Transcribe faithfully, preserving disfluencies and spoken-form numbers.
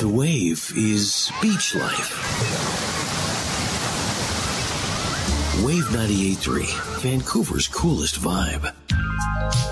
The Wave is beach life. Wave ninety-eight point three, Vancouver's coolest vibe.